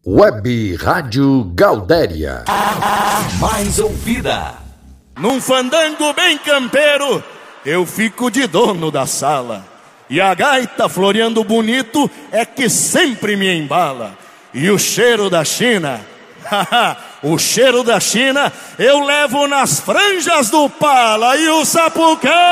Web Rádio Galdéria. A mais ouvida. Num fandango bem campeiro, eu fico de dono da sala. E a gaita floreando bonito é que sempre me embala. E o cheiro da China, o cheiro da China eu levo nas franjas do pala. E o sapucão